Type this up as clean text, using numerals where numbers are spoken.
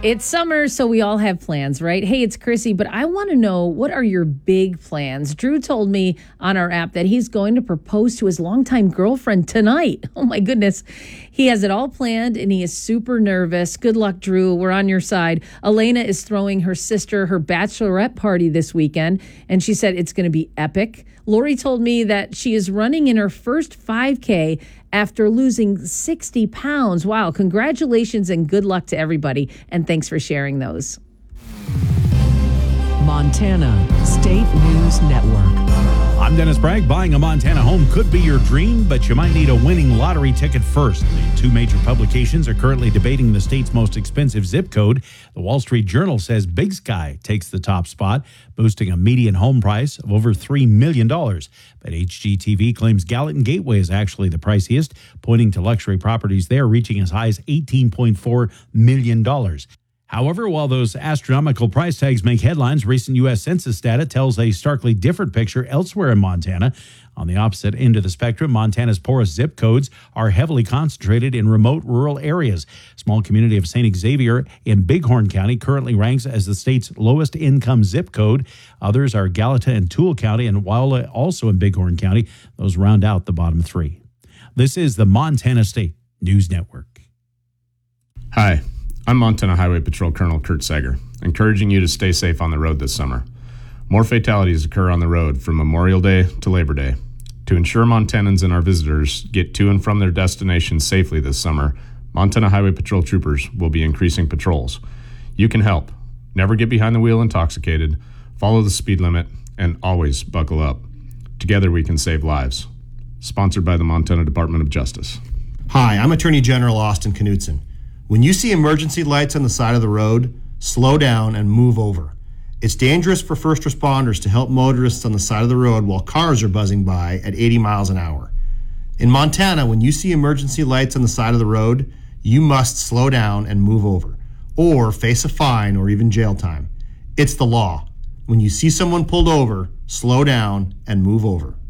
It's summer, so we all have plans, right? Hey, it's Chrissy, but I want to know, what are your big plans? Drew told me on our app that he's going to propose to his longtime girlfriend tonight. Oh my goodness. He has it all planned and he is super nervous. Good luck, Drew. We're on your side. Elena is throwing her sister her bachelorette party this weekend, and she said it's going to be epic. Lori told me that she is running in her first 5K after losing 60 pounds. Wow, congratulations and good luck to everybody. And thanks for sharing those. Montana State News Network. I'm Dennis Bragg. Buying a Montana home could be your dream, but you might need a winning lottery ticket first. The two major publications are currently debating the state's most expensive zip code. The Wall Street Journal says Big Sky takes the top spot, boasting a median home price of over $3 million. But HGTV claims Gallatin Gateway is actually the priciest, pointing to luxury properties there reaching as high as $18.4 million. However, while those astronomical price tags make headlines, recent U.S. Census data tells a starkly different picture elsewhere in Montana. On the opposite end of the spectrum, Montana's poorest zip codes are heavily concentrated in remote rural areas. Small community of St. Xavier in Bighorn County currently ranks as the state's lowest income zip code. Others are Gallatin and Toole County, and Wildwood also in Bighorn County. Those round out the bottom three. This is the Montana State News Network. Hi. I'm Montana Highway Patrol Colonel Kurt Sager, encouraging you to stay safe on the road this summer. More fatalities occur on the road from Memorial Day to Labor Day. To ensure Montanans and our visitors get to and from their destinations safely this summer, Montana Highway Patrol troopers will be increasing patrols. You can help. Never get behind the wheel intoxicated, follow the speed limit, and always buckle up. Together we can save lives. Sponsored by the Montana Department of Justice. Hi, I'm Attorney General Austin Knudsen. When you see emergency lights on the side of the road, slow down and move over. It's dangerous for first responders to help motorists on the side of the road while cars are buzzing by at 80 miles an hour. In Montana, when you see emergency lights on the side of the road, you must slow down and move over, or face a fine or even jail time. It's the law. When you see someone pulled over, slow down and move over.